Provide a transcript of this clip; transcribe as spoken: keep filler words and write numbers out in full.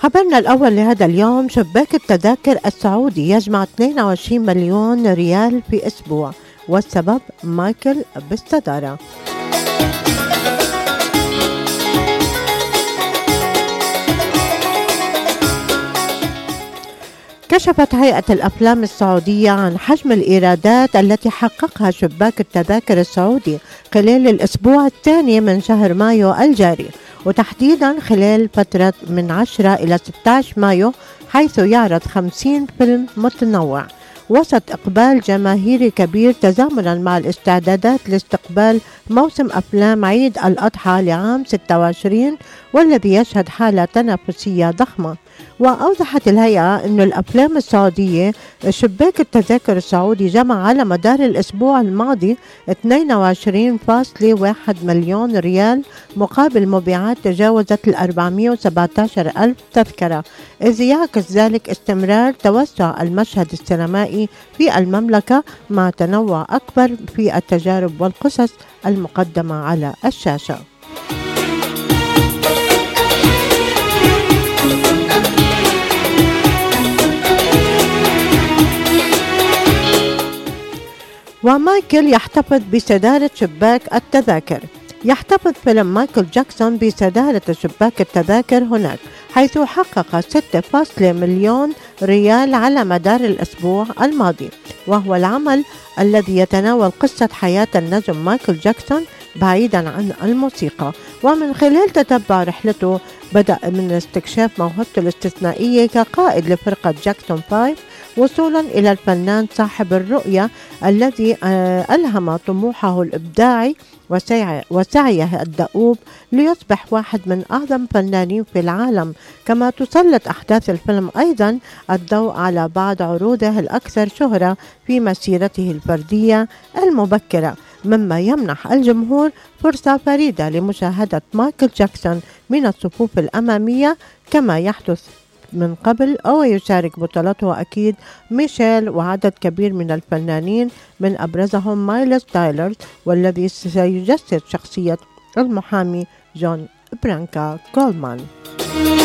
خبرنا الأول لهذا اليوم: شباك التذاكر السعودي يجمع اثنين وعشرين مليون ريال في أسبوع، والسبب مايكل بالصدارة. كشفت هيئة الأفلام السعودية عن حجم الإيرادات التي حققها شباك التذاكر السعودي خلال الأسبوع الثاني من شهر مايو الجاري، وتحديدا خلال فترة من عشرة إلى ستة عشر مايو، حيث يعرض خمسين فيلم متنوع وسط إقبال جماهيري كبير تزامنا مع الاستعدادات لاستقبال موسم أفلام عيد الأضحى لعام ستة وعشرين، والذي يشهد حالة تنافسية ضخمة. وأوضحت الهيئة أن الأفلام السعودية شباك التذاكر السعودي جمع على مدار الأسبوع الماضي اثنين وعشرين فاصلة واحد مليون ريال مقابل مبيعات تجاوزت ال أربعمئة وسبعة عشر ألف تذكرة، إذ يعكس ذلك استمرار توسع المشهد السينمائي في المملكة مع تنوع أكبر في التجارب والقصص المقدمة على الشاشة. ومايكل يحتفظ بصدارة شباك التذاكر. يحتفظ فيلم مايكل جاكسون بصدارة شباك التذاكر هناك، حيث حقق ستة فاصلة مليون ريال على مدار الأسبوع الماضي، وهو العمل الذي يتناول قصة حياة النجم مايكل جاكسون بعيدا عن الموسيقى. ومن خلال تتبع رحلته بدأ من استكشاف موهبته الاستثنائية كقائد لفرقة جاكسون فايف، وصولا إلى الفنان صاحب الرؤية الذي ألهم طموحه الإبداعي وسعيه الدؤوب ليصبح واحد من أعظم فنانين في العالم. كما تسلط أحداث الفيلم أيضا الضوء على بعض عروضه الأكثر شهرة في مسيرته الفردية المبكرة، مما يمنح الجمهور فرصة فريدة لمشاهدة مايكل جاكسون من الصفوف الأمامية كما يحدث من قبل، أو يشارك بطولته أكيد ميشيل وعدد كبير من الفنانين من أبرزهم مايلز تايلر، والذي سيجسد شخصية المحامي جون برانكا كولمان.